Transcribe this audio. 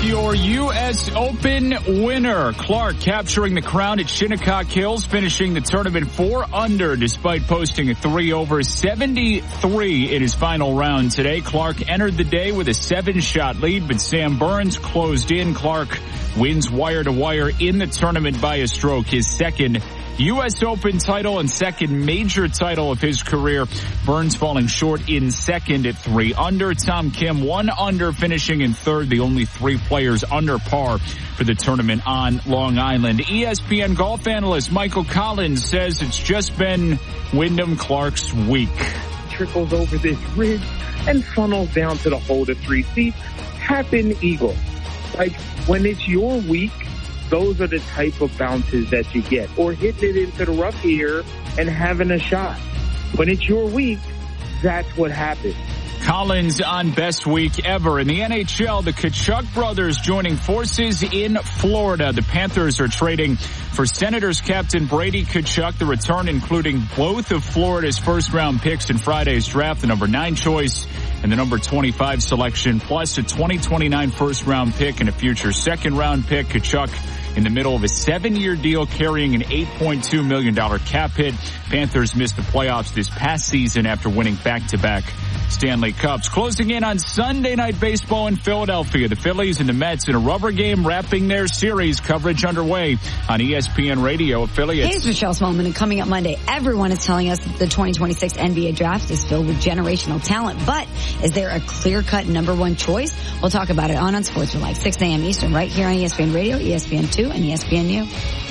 your U.S. Open winner. Clark capturing the crown at Shinnecock Hills, finishing the tournament 4 under despite posting a 3 over 73 in his final round today. Clark entered the day with a 7-shot lead, but Sam Burns closed in. Clark wins wire to wire in the tournament by a stroke, his second U.S. Open title and second major title of his career. Burns falling short in second at 3 under. Tom Kim 1 under, finishing in third, the only 3 players under par for the tournament on Long Island. ESPN golf analyst Michael Collins says it's just been Wyndham Clark's week. Trickles over this ridge and funnels down to the hole to 3. See, tap in eagle. Like, when it's your week, those are the type of bounces that you get. Or hitting it into the rough here and having a shot. When it's your week, that's what happens. Collins on best week ever. In the NHL, the Tkachuk brothers joining forces in Florida. The Panthers are trading for Senators captain Brady Tkachuk. The return including both of Florida's first-round picks in Friday's draft, the number 9 choice and the number 25 selection, plus a 2029 first-round pick and a future second-round pick. Tkachuk in the middle of a 7-year deal carrying an $8.2 million cap hit. Panthers missed the playoffs this past season after winning back-to-back Stanley Cups. Closing in on Sunday Night Baseball in Philadelphia. The Phillies and the Mets in a rubber game wrapping their series. Coverage underway on ESPN Radio affiliates. Hey, it's Michelle Smallman, and coming up Monday, everyone is telling us that the 2026 NBA draft is filled with generational talent. But is there a clear-cut number 1 choice? We'll talk about it on Sports for Life, 6 a.m. Eastern, right here on ESPN Radio, ESPN2, and ESPNU.